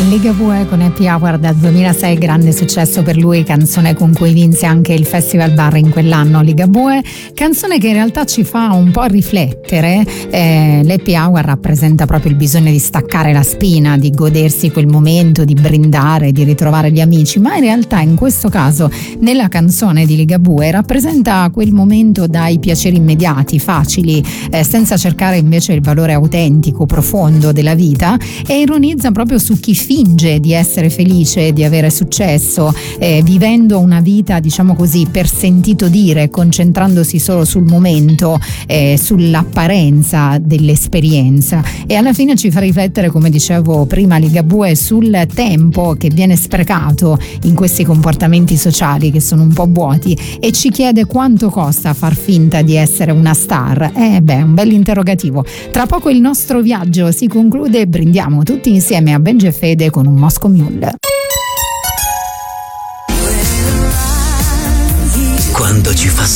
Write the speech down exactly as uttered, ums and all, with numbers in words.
Ligabue con Happy Hour dal duemilasei, grande successo per lui, canzone con cui vinse anche il Festival Bar in quell'anno. Ligabue, canzone che in realtà ci fa un po' riflettere. eh, l'Happy Hour rappresenta proprio il bisogno di staccare la spina, di godersi quel momento, di brindare, di ritrovare gli amici, ma in realtà in questo caso nella canzone di Ligabue rappresenta quel momento dai piaceri immediati, facili, eh, senza cercare invece il valore autentico, profondo della vita, e ironizza proprio su chi finge di essere felice, di avere successo, eh, vivendo una vita, diciamo così, per sentito dire, concentrandosi solo sul momento, eh, sull'apparenza dell'esperienza. E alla fine ci fa riflettere, come dicevo prima, Ligabue, sul tempo che viene sprecato in questi comportamenti sociali che sono un po' vuoti, e ci chiede quanto costa far finta di essere una star. Eh beh, un bel interrogativo. Tra poco il nostro viaggio si conclude e brindiamo tutti insieme a Benji e Fede con un Moscow Mule. Quando ci fa